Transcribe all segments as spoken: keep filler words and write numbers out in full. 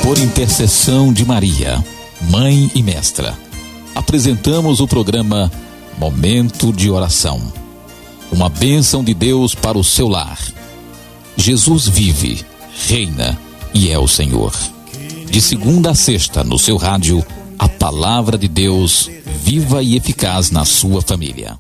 Por intercessão de Maria, Mãe e Mestra, apresentamos o programa Momento de Oração. Uma bênção de Deus para o seu lar. Jesus vive, reina e é o Senhor. De segunda a sexta, no seu rádio, a palavra de Deus, viva e eficaz na sua família.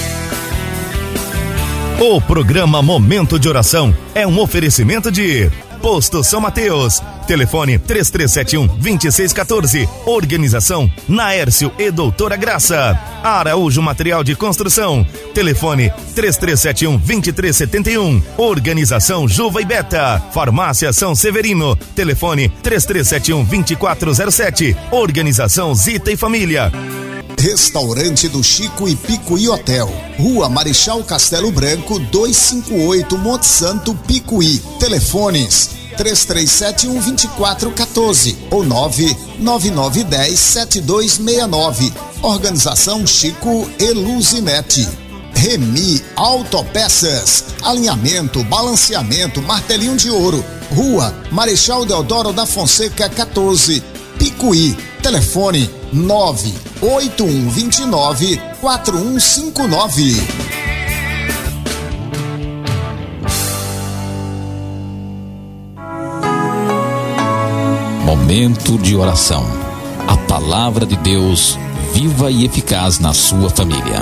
O programa Momento de Oração é um oferecimento de Posto São Mateus. Telefone três três sete um, dois seis um quatro. Organização Naércio e Doutora Graça. Araújo Material de Construção. Telefone três três sete um, dois três sete um. Organização Juva e Beta. Farmácia São Severino. Telefone três três sete um, dois quatro zero sete. Organização Zita e Família. Restaurante do Chico e Picuí Hotel, Rua Marechal Castelo Branco, duzentos e cinquenta e oito, Monte Santo, Picuí. Telefones três três sete um, dois quatro um quatro ou nove nove nove um zero sete dois seis nove. Organização Chico e Luzinete. Remi Autopeças, alinhamento, balanceamento, martelinho de ouro. Rua Marechal Deodoro da Fonseca, quatorze, Picuí. Telefone nove oito um dois nove quatro um cinco nove. Momento de oração. A palavra de Deus, viva e eficaz na sua família.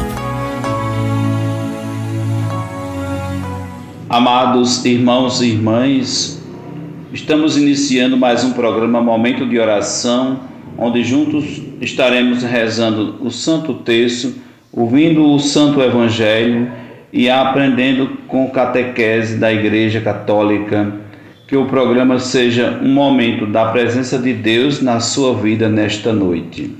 Amados irmãos e irmãs, estamos iniciando mais um programa Momento de Oração, onde juntos estaremos rezando o Santo Terço, ouvindo o Santo Evangelho e aprendendo com catequese da Igreja Católica. Que o programa seja um momento da presença de Deus na sua vida nesta noite.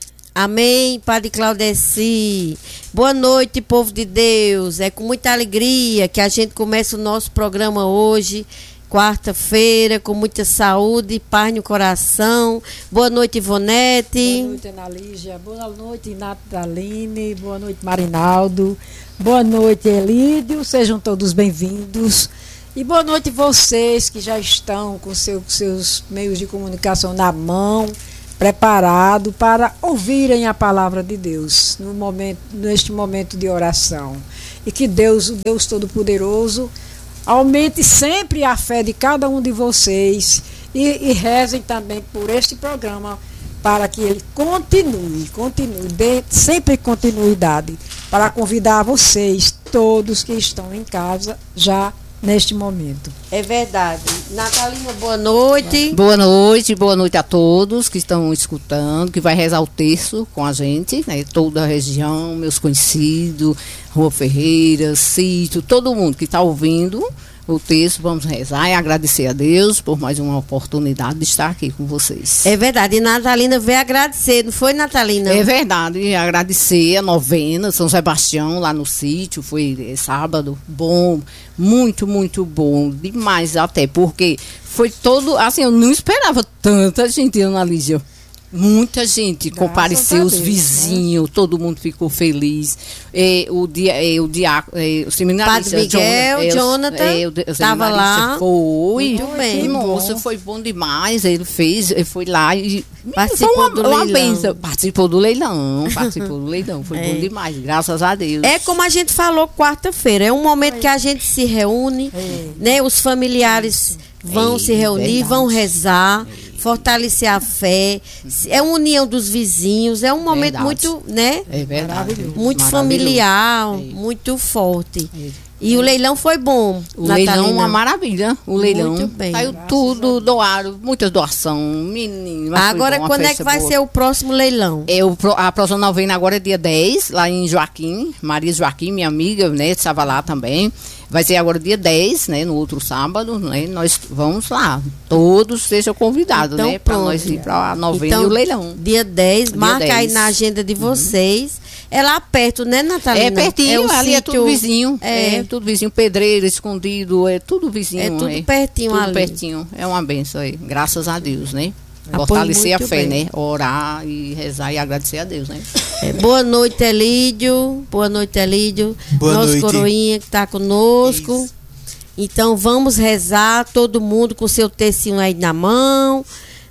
Amém, Padre Claudeci. Boa noite, povo de Deus. É com muita alegria que a gente começa o nosso programa hoje, quarta-feira, com muita saúde e paz no coração. Boa noite, Ivonete. Boa noite, Ana Lígia. Boa noite, Nataline. Boa noite, Marinaldo. Boa noite, Elídio. Sejam todos bem-vindos. E boa noite vocês que já estão com seu, seus meios de comunicação na mão, preparado para ouvirem a palavra de Deus no momento, neste momento de oração. E que Deus, o Deus Todo-Poderoso, aumente sempre a fé de cada um de vocês e, e rezem também por este programa para que ele continue, continue, dê sempre continuidade, para convidar vocês, todos que estão em casa, já neste momento. É verdade. Natalina, boa noite. Boa noite, boa noite a todos que estão escutando, que vai rezar o terço com a gente, né? Toda a região, meus conhecidos, Rua Ferreira, Sítio, todo mundo que está ouvindo o texto, vamos rezar e agradecer a Deus por mais uma oportunidade de estar aqui com vocês. É verdade, e Natalina veio agradecer, não foi, Natalina? É verdade, agradecer a novena São Sebastião lá no sítio, foi sábado, bom, muito, muito bom, demais até, porque foi todo, assim, eu não esperava tanta gente, Ana Lígia. Muita gente Graças compareceu, os Deus, vizinhos, né? Todo mundo ficou feliz. É, o dia, é, o dia, é, o seminarista Padre Miguel, John, Jonathan, estava lá. Foi, muito bem. Moça, bom. Foi bom demais. Ele fez, ele foi lá e participou foi uma, do uma leilão. Benção. Participou do leilão, participou do leilão. Foi é. bom demais, graças a Deus. É como a gente falou quarta-feira, é um momento que a gente se reúne, é. né? Os familiares vão é, se reunir, verdade. Vão rezar. É. Fortalecer a fé, é uma união dos vizinhos, é um momento verdade. muito, né? É verdade. Muito familiar, é. muito forte. É. E o leilão foi bom. O Natalina. Leilão uma maravilha. O leilão muito bem. Saiu tudo, doaram, muitas doações. Menino, agora, quando é que vai boa. ser o próximo leilão? É, o, a próxima novena agora é dia dez, lá em Joaquim, Maria Joaquim, minha amiga, né? Estava lá também. Vai ser agora dia dez, né? No outro sábado, né? Nós vamos lá. Todos sejam convidados, então, né? Para nós ir para a novena então, e o leilão. Dia dez, dia marca dez. Aí na agenda de vocês. Uhum. É lá perto, né, Natalina? É pertinho, é ali sítio, é tudo vizinho. É. é tudo vizinho, pedreiro, escondido, é tudo vizinho. É tudo é. pertinho tudo ali. pertinho. É uma benção aí, graças a Deus, né? Fortalecer a fé, bem. né? Orar e rezar e agradecer a Deus, né? É, boa noite, Elídio. Boa noite, Elídio. Boa Nosso noite. coroinha que está conosco. Isso. Então vamos rezar, todo mundo com seu tecinho aí na mão,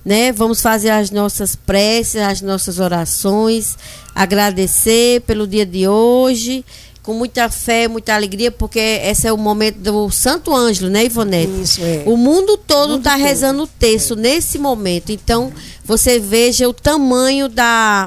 né? Vamos fazer as nossas preces, as nossas orações, agradecer pelo dia de hoje, com muita fé, muita alegria, porque esse é o momento do Santo Ângelo, né, Ivonete? Isso, é. O mundo todo está todo. rezando o terço é. nesse momento. Então, você veja o tamanho da,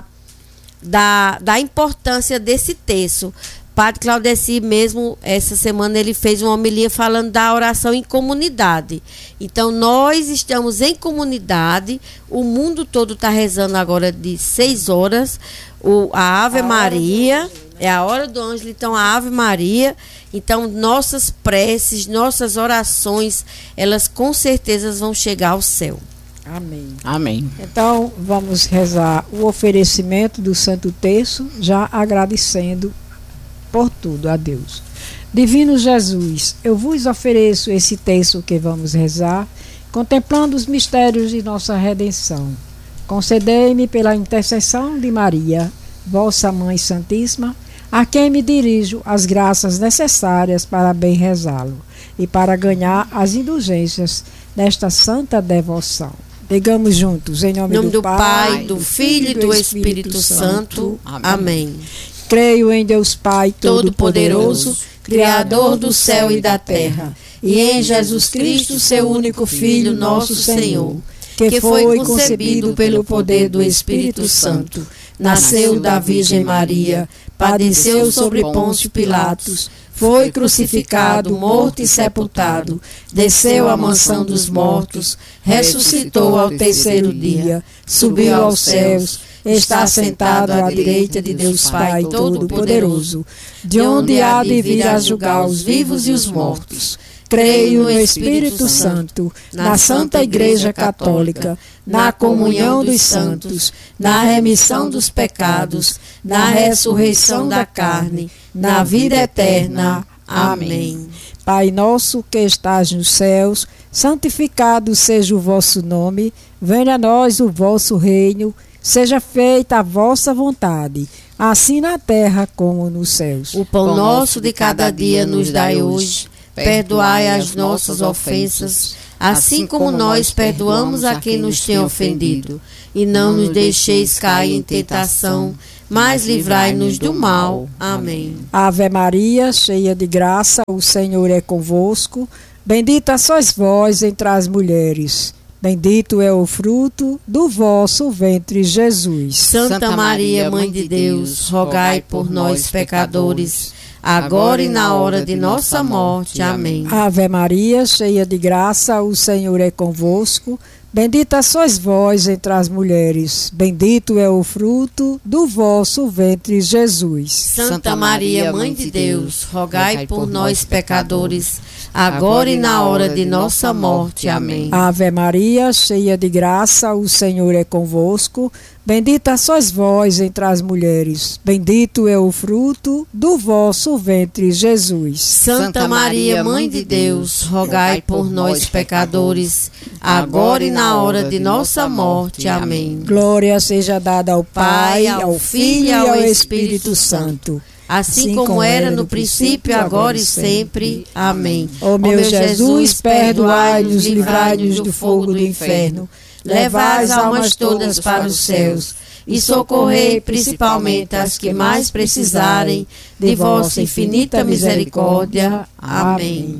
da, da importância desse terço. Padre Claudeci mesmo, essa semana, ele fez uma homilia falando da oração em comunidade. Então, nós estamos em comunidade, o mundo todo está rezando agora de seis horas, o, a Ave a Maria, é a hora do Ângelo, então a Ave Maria. Então, nossas preces, nossas orações, elas com certeza vão chegar ao céu. Amém. Amém. Então, vamos rezar o oferecimento do Santo Terço, já agradecendo por tudo a Deus. Divino Jesus, eu vos ofereço esse terço que vamos rezar, contemplando os mistérios de nossa redenção. Concedei-me pela intercessão de Maria, vossa Mãe Santíssima, a quem me dirijo as graças necessárias para bem rezá-lo e para ganhar as indulgências desta santa devoção. Digamos juntos, em nome, em nome do, do Pai, Pai, do Filho e do Espírito, Espírito Santo. Amém. Amém. Creio em Deus Pai Todo-Poderoso, Criador do céu e da terra, e em Jesus Cristo, seu único Filho, nosso Senhor, que foi concebido pelo poder do Espírito Santo, nasceu da Virgem Maria, padeceu sobre Pôncio Pilatos, foi crucificado, morto e sepultado, desceu à mansão dos mortos, ressuscitou ao terceiro dia, subiu aos céus, está sentado à direita de Deus Pai Todo-Poderoso, de onde há de vir a julgar os vivos e os mortos. Creio no Espírito Santo, na Santa Igreja Católica, na comunhão dos santos, na remissão dos pecados, na ressurreição da carne, na vida eterna. Amém. Pai nosso que estás nos céus, santificado seja o vosso nome, venha a nós o vosso reino, seja feita a vossa vontade, assim na terra como nos céus. O pão nosso de cada dia nos dai hoje, perdoai as nossas ofensas, assim como nós perdoamos a quem nos tem ofendido. E não nos deixeis cair em tentação, mas livrai-nos do mal. Amém. Ave Maria, cheia de graça, o Senhor é convosco. Bendita sois vós entre as mulheres. Bendito é o fruto do vosso ventre, Jesus. Santa Maria, Mãe de Deus, rogai por nós, pecadores, agora e na hora de nossa morte. Amém. Ave Maria, cheia de graça, o Senhor é convosco. Bendita sois vós entre as mulheres. Bendito é o fruto do vosso ventre, Jesus. Santa Maria, Mãe de Deus, rogai por nós, pecadores, agora e na hora de nossa morte. Amém. Ave Maria, cheia de graça, o Senhor é convosco. Bendita sois vós entre as mulheres. Bendito é o fruto do vosso ventre, Jesus. Santa Maria, Mãe de Deus, rogai por nós, pecadores, agora e na hora de nossa morte. Amém. Glória seja dada ao Pai, ao Filho e ao Espírito Santo, assim como era no princípio, agora e sempre. Amém. Ó meu Jesus, perdoai-nos, livrai-nos do fogo do inferno, levai as almas todas para os céus e socorrei principalmente as que mais precisarem de vossa infinita misericórdia. Amém.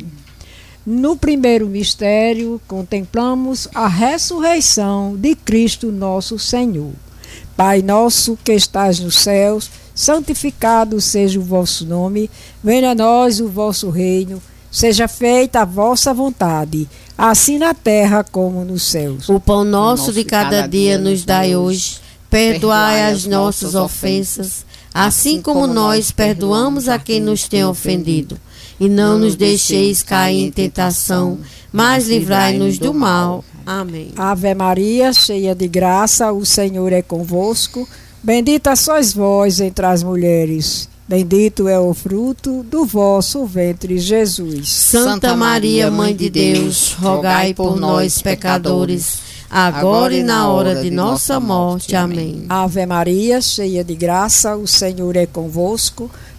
No primeiro mistério, contemplamos a ressurreição de Cristo nosso Senhor. Pai nosso que estás nos céus, santificado seja o vosso nome, venha a nós o vosso reino, seja feita a vossa vontade, assim na terra como nos céus. O pão nosso de cada dia nos dai hoje, perdoai as nossas ofensas, assim como nós perdoamos a quem nos tem ofendido. E não nos deixeis cair em tentação, mas livrai-nos do mal. Amém. Ave Maria, cheia de graça, o Senhor é convosco. Bendita sois vós entre as mulheres. Bendito é o fruto do vosso ventre, Jesus. Santa Maria, Mãe de Deus, rogai por nós, pecadores, agora e na hora de nossa morte. Amém. Ave Maria, cheia de graça, o Senhor é convosco.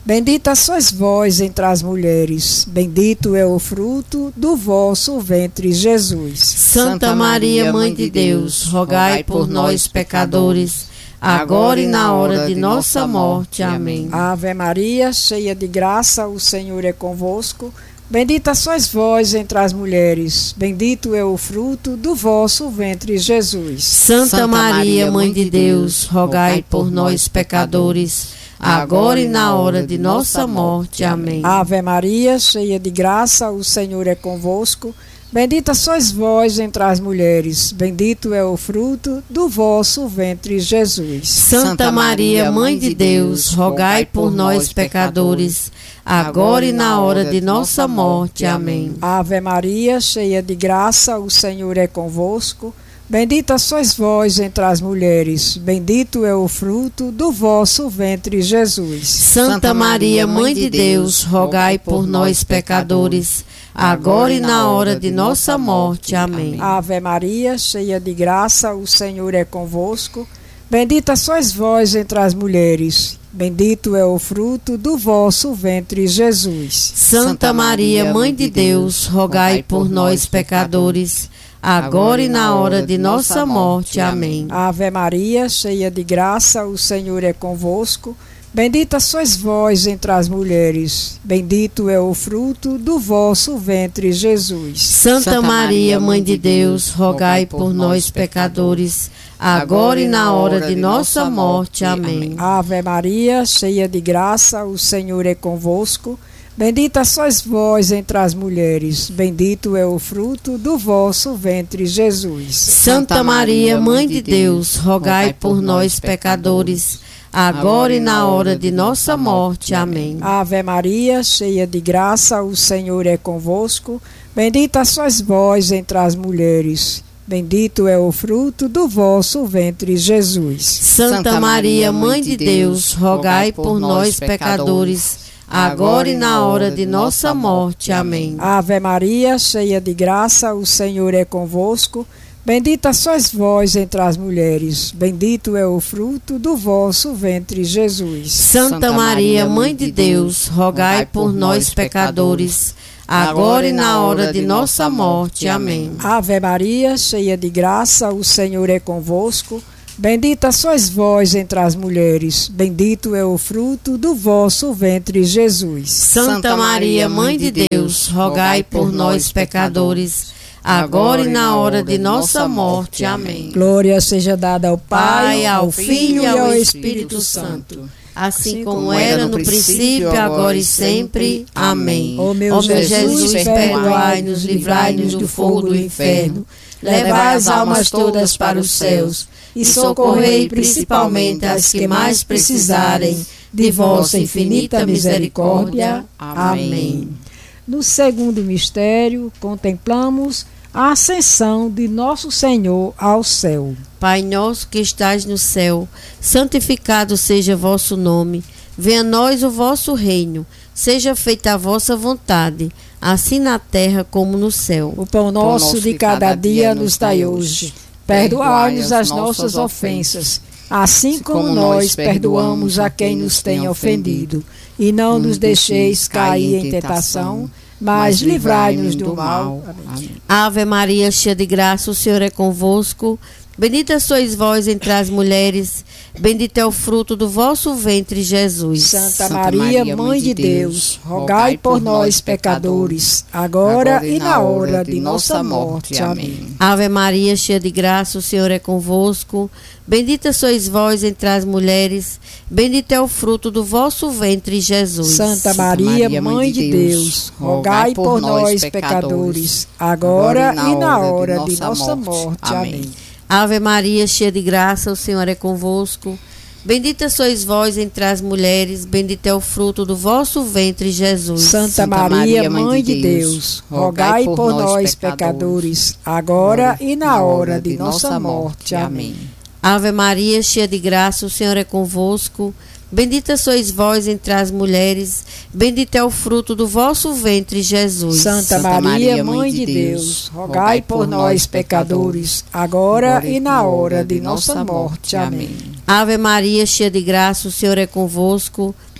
Bendita sois vós entre as mulheres, bendito é o fruto do vosso ventre, Jesus. Santa Maria, Mãe de Deus, rogai por nós, pecadores, agora e na hora de nossa morte. Amém. Ave Maria, cheia de graça, o Senhor é convosco. Bendita sois vós entre as mulheres, bendito é o fruto do vosso ventre, Jesus. Santa Maria, Mãe de Deus, rogai por nós, pecadores, agora e na hora de nossa morte. Amém. Ave Maria, cheia de graça, o Senhor é convosco. Bendita sois vós entre as mulheres, bendito é o fruto do vosso ventre, Jesus. Santa Maria, Mãe de Deus, rogai por nós, pecadores, agora e na hora de nossa morte. Amém. Ave Maria, cheia de graça, o Senhor é convosco. Bendita sois vós entre as mulheres, bendito é o fruto do vosso ventre, Jesus. Santa Maria, Mãe de Deus, rogai por nós, pecadores, agora e na hora de nossa morte. Amém. Ave Maria, cheia de graça, o Senhor é convosco. Bendita sois vós entre as mulheres, bendito é o fruto do vosso ventre, Jesus. Santa Maria, Mãe de Deus, rogai por nós, pecadores, agora e na hora de nossa morte. Amém. Ave Maria, cheia de graça, o Senhor é convosco. Bendita sois vós entre as mulheres, bendito é o fruto do vosso ventre, Jesus. Santa Maria, Mãe de Deus, rogai por nós, pecadores, agora e na hora de nossa morte. Amém. Ave Maria, cheia de graça, o Senhor é convosco. Bendita sois vós entre as mulheres, bendito é o fruto do vosso ventre, Jesus. Santa Maria, Mãe de Deus, rogai por nós, pecadores, agora e na hora de nossa morte. Amém. Ave Maria, cheia de graça, o Senhor é convosco. Bendita sois vós entre as mulheres, bendito é o fruto do vosso ventre, Jesus. Santa Maria, Mãe de Deus, rogai por nós, pecadores, agora e na hora de nossa morte. Amém. Ave Maria, cheia de graça, o Senhor é convosco. Bendita sois vós entre as mulheres, bendito é o fruto do vosso ventre, Jesus. Santa Maria, Mãe de Deus, rogai por nós, pecadores, agora e na hora de nossa morte. Amém. Ave Maria, cheia de graça, o Senhor é convosco. Bendita sois vós entre as mulheres, bendito é o fruto do vosso ventre, Jesus. Santa Maria, Mãe de Deus, rogai por nós, pecadores, agora e na hora de nossa morte. Amém. Glória seja dada ao Pai, ao Filho e ao Espírito Santo, assim como era no princípio, agora e sempre. Amém. Ó meu Jesus, perdoai-nos, livrai-nos do fogo do inferno, levai as almas todas para os céus e socorrei principalmente as que mais precisarem de vossa infinita misericórdia. Amém. No segundo mistério, contemplamos a ascensão de nosso Senhor ao céu. Pai nosso que estais no céu, santificado seja vosso nome. Venha a nós o vosso reino. Seja feita a vossa vontade, assim na terra como no céu. O pão nosso de cada dia nos dai hoje. Perdoai-nos as nossas ofensas, assim como nós perdoamos a quem nos tem ofendido. E não nos deixeis cair em tentação, mas livrai-nos do mal. Amém. Ave Maria, cheia de graça, o Senhor é convosco. Bendita sois vós entre as mulheres, bendito é o fruto do vosso ventre, Jesus. Santa, Santa Maria, Maria, Mãe de Deus, rogai por nós, pecadores, agora, agora e na hora de nossa morte. Amém. Ave Maria, cheia de graça, o Senhor é convosco. Bendita sois vós entre as mulheres, bendito é o fruto do vosso ventre, Jesus. Santa Maria, Mãe de Deus, rogai por nós, pecadores, agora e na hora de nossa morte. Amém. Ave Maria, cheia de graça, o Senhor é convosco. Bendita sois vós entre as mulheres, bendito é o fruto do vosso ventre, Jesus. Santa, Santa Maria, Mãe de Deus, rogai por nós, pecadores, agora e na hora de nossa morte. Amém. Ave Maria, cheia de graça, o Senhor é convosco. Bendita sois vós entre as mulheres, bendito é o fruto do vosso ventre, Jesus. Santa, Santa Maria, Mãe de Deus, rogai por nós, pecadores, agora e na hora de nossa morte. Amém. Ave Maria, cheia de graça, o Senhor é convosco.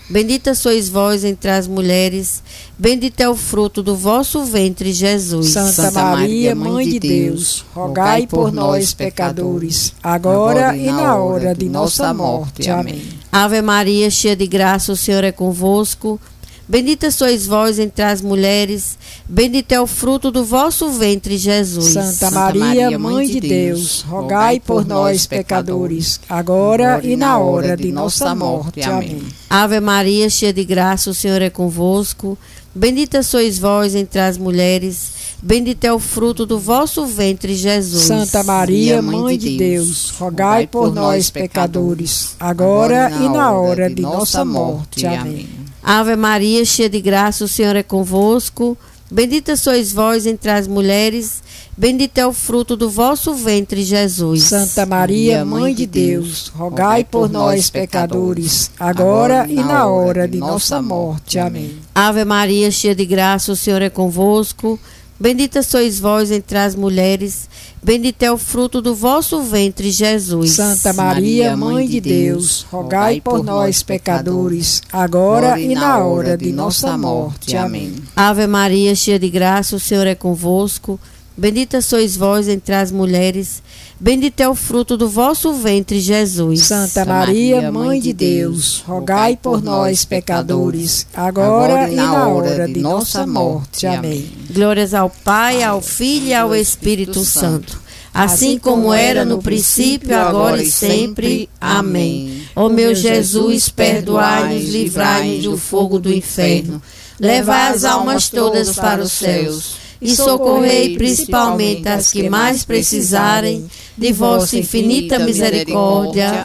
Bendita sois vós entre as mulheres, bendito é o fruto do vosso ventre, Jesus. Santa, Santa Maria, Mãe de Deus, rogai por nós, pecadores, agora e na hora de nossa morte. Amém. Ave Maria, cheia de graça, o Senhor é convosco. Bendita sois vós entre as mulheres, bendito é o fruto do vosso ventre, Jesus. Santa Maria, Mãe de Deus, rogai por nós, pecadores, agora e na hora de nossa morte. Amém. Ave Maria, cheia de graça, o Senhor é convosco. Bendita sois vós entre as mulheres, bendito é o fruto do vosso ventre, Jesus. Santa Maria, Mãe de Deus, rogai por nós, pecadores, agora e na hora de nossa morte. Amém. Ave Maria, cheia de graça, o Senhor é convosco. Bendita sois vós entre as mulheres, bendito é o fruto do vosso ventre, Jesus. Santa Maria, Mãe de Deus, rogai por nós, pecadores, agora e na hora de nossa morte. Amém. Ave Maria, cheia de graça, o Senhor é convosco. Bendita sois vós entre as mulheres, bendito é o fruto do vosso ventre, Jesus. Santa Maria, Mãe de Deus, rogai por nós, pecadores, agora e na hora de nossa morte. Amém. Ave Maria, cheia de graça, o Senhor é convosco. Bendita sois vós entre as mulheres, bendito é o fruto do vosso ventre, Jesus. Santa Maria, Mãe de Deus, rogai por nós, pecadores, agora e na hora de nossa morte. Amém. Glórias ao Pai, ao Filho e ao Espírito Santo, assim como era no princípio, agora e sempre. Amém. Ó meu Jesus, perdoai-nos, livrai-nos do fogo do inferno, levai as almas todas para os céus e socorrei principalmente as que mais precisarem de vossa infinita misericórdia.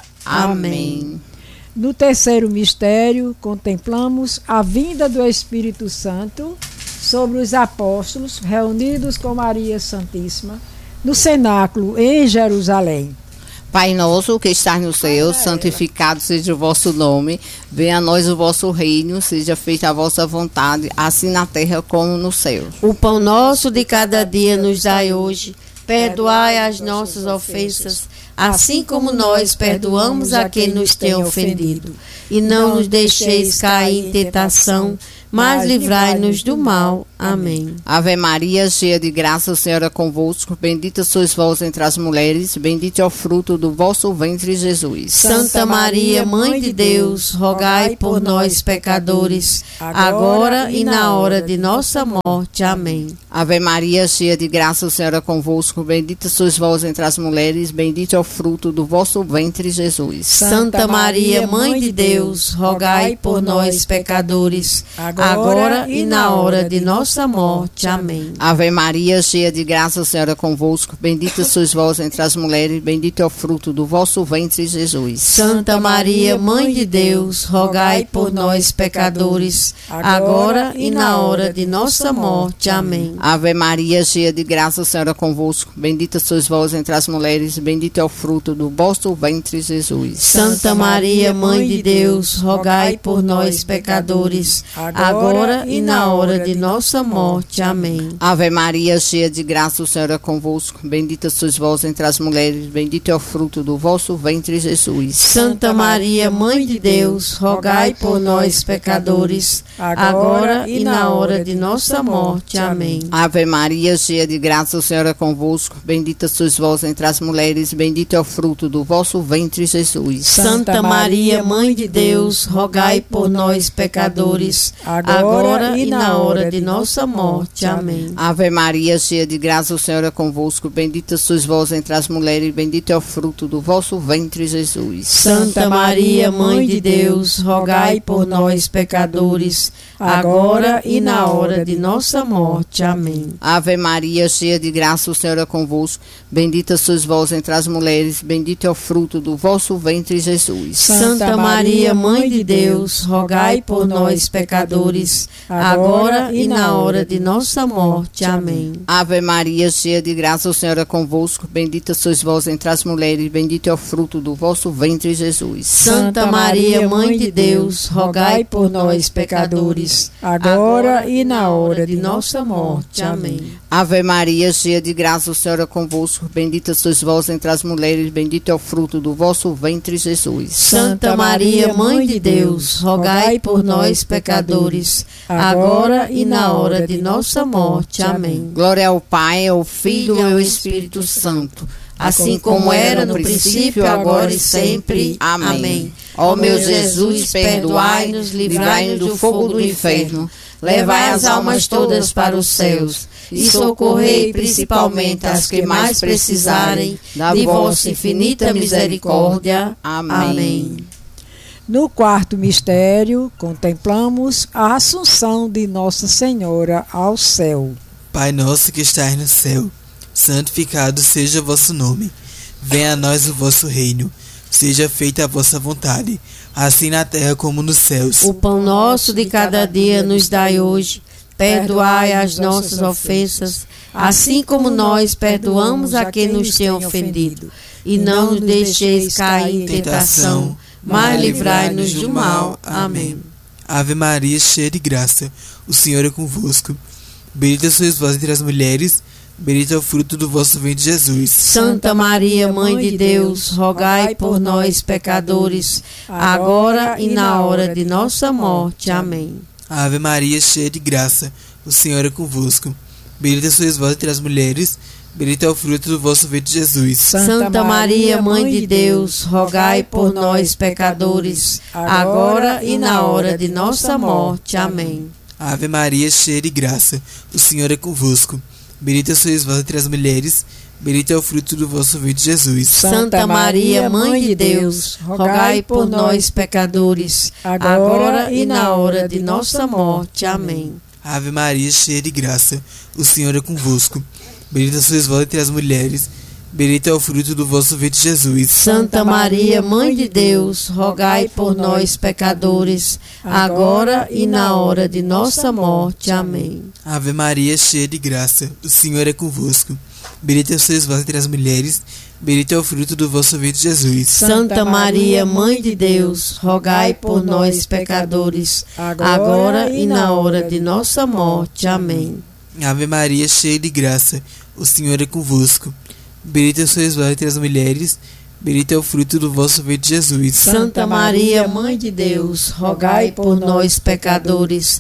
Amém. No terceiro mistério, contemplamos a vinda do Espírito Santo sobre os apóstolos reunidos com Maria Santíssima no cenáculo em Jerusalém. Pai nosso que estás no céu, santificado seja o vosso nome, venha a nós o vosso reino, seja feita a vossa vontade, assim na terra como no céu. O pão nosso de cada dia nos dai hoje, perdoai as nossas ofensas, assim como nós perdoamos a quem nos tem ofendido. E não nos deixeis cair em tentação, mas livrai-nos do mal. Amém. Ave Maria, cheia de graça, o Senhor é convosco. Bendita sois vós entre as mulheres, bendito é o fruto do vosso ventre, Jesus. Santa Maria, Mãe de Deus, rogai por nós, pecadores, agora e na hora de nossa morte. Amém. Ave Maria, cheia de graça, o Senhor é convosco. Bendita sois vós entre as mulheres, bendito é o fruto do vosso ventre, Jesus. Santa Maria, Mãe de Deus, rogai por nós, pecadores, agora e na hora de nossa morte. Amém. Ave Maria, cheia de graça, o Senhor é convosco. Bendita sois vós entre as mulheres, bendito é o fruto do vosso ventre, Jesus. Santa Maria, Mãe de Deus, rogai por nós, pecadores, agora e na hora de nossa morte. Amém. Ave Maria, cheia de graça, o Senhor é convosco. Bendita sois vós entre as mulheres, bendito é o fruto do vosso ventre, Jesus. Santa Maria, Mãe de Deus, rogai por nós, pecadores, agora e na hora de nossa morte. Amém. Ave Maria, cheia de graça, o Senhor é convosco. Bendita sois vós entre as mulheres, bendito é o fruto do vosso ventre, Jesus. Santa Maria, Mãe de Deus, rogai por nós, pecadores, agora e na hora de nossa morte. Amém. Ave Maria, cheia de graça, o Senhor é convosco. Bendita sois vós entre as mulheres, bendito é o fruto do vosso ventre, Jesus. Santa Maria, Mãe de Deus, rogai por nós, pecadores, agora e na hora de nossa morte. Amém. Ave Maria, cheia de graça, o Senhor é convosco. Bendita sois vós entre as mulheres, bendito é o fruto do vosso ventre, Jesus. Santa Maria, Mãe de Deus, rogai por nós, pecadores, agora e na hora de nossa morte. Amém. Ave Maria, cheia de graça, o Senhor é convosco. Bendita sois vós entre as mulheres, bendito é o fruto do vosso ventre, Jesus. Santa Maria, Mãe de Deus, rogai por nós, pecadores, pecadores, agora e na hora de nossa morte. Amém. Ave Maria, cheia de graça, o Senhor é convosco. Bendita sois vós entre as mulheres, bendito é o fruto do vosso ventre, Jesus. Santa Maria, Mãe de Deus, rogai por nós, pecadores, agora e na hora de nossa morte. Amém. Ave Maria, cheia de graça, o Senhor é convosco. Bendita sois vós entre as mulheres, bendito é o fruto do vosso ventre, Jesus. Santa Maria, Mãe de Deus, rogai por nós, pecadores, agora e na hora de nossa morte. Amém. Glória ao Pai, ao Filho e ao Espírito Santo, assim como era no princípio, agora e sempre. Amém. Ó meu Jesus, perdoai-nos, livrai-nos do fogo do inferno, levai as almas todas para os céus e socorrei principalmente as que mais precisarem de vossa infinita misericórdia. Amém. No quarto mistério, contemplamos a assunção de Nossa Senhora ao céu. Pai nosso que estais no céu, santificado seja o vosso nome. Venha a nós o vosso reino. Seja feita a vossa vontade, assim na terra como nos céus. O pão nosso de cada dia nos dai hoje. Perdoai as nossas ofensas, assim como nós perdoamos a quem nos tem ofendido. E não nos deixeis cair em tentação, mas livrai-nos do mal. Amém. Ave Maria, cheia de graça, o Senhor é convosco. Bendita sois vós entre as mulheres, bendito é o fruto do vosso ventre, Jesus. Santa Maria, Mãe de Deus, rogai por nós, pecadores, agora e na hora de nossa morte. Amém. Ave Maria, cheia de graça, o Senhor é convosco. Bendita sois vós entre as mulheres, bendito é o fruto do vosso ventre, Jesus. Santa Maria, Mãe de Deus, rogai por nós, pecadores, agora e na hora de nossa morte. Amém. Ave Maria, cheia de graça, o Senhor é convosco. Bendita sois vós entre as mulheres, bendito é o fruto do vosso ventre, Jesus. Santa Maria, Mãe de Deus, rogai por nós, pecadores, agora e na hora de nossa morte. Amém. Ave Maria, cheia de graça, o Senhor é convosco. Bendita sois vós entre as mulheres, bendito é o fruto do vosso ventre, Jesus. Santa Maria, Mãe de Deus, rogai por nós, pecadores, agora e na hora de nossa morte. Amém. Ave Maria, cheia de graça, o Senhor é convosco. Bendita sois vós entre as mulheres, bendito é o fruto do vosso ventre, Jesus. Santa Maria, Mãe de Deus, rogai por nós, pecadores, agora e na hora de nossa morte. Amém. Ave Maria, cheia de graça, o Senhor é convosco. Bendita sois vós entre as mulheres, bendito é o fruto do vosso ventre, Jesus. Santa Maria, Mãe de Deus, rogai por nós, pecadores,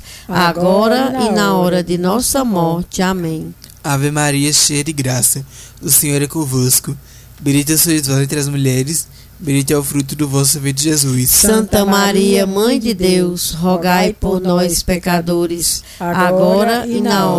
agora e na hora de nossa morte. Amém. Ave Maria, cheia de graça, o Senhor é convosco. Bendita sois vós entre as mulheres, bendito é o fruto do vosso ventre, Jesus. Santa Maria, Mãe de Deus, rogai por nós, pecadores, agora e na